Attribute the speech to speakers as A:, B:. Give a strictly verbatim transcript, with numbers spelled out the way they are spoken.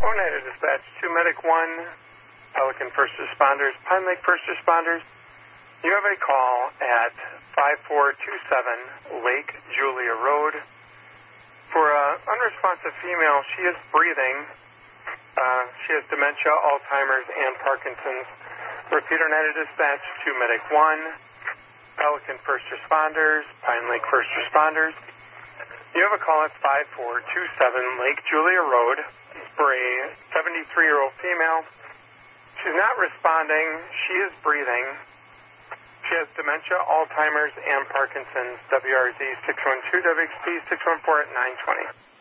A: Oneida Dispatch to Medic one, Pelican First Responders, Pine Lake First Responders. You have a call at five four two seven Lake Julia Road. For an unresponsive female, she is breathing. Uh, she has dementia, Alzheimer's, and Parkinson's. Repeat Oneida Dispatch to Medic one, Pelican First Responders, Pine Lake First Responders. You have a call at five four two seven Lake Julia Road for a seventy-three-year-old female. She's not responding. She is breathing. She has dementia, Alzheimer's, and Parkinson's. W R Z six one two W X T six one four at nine twenty.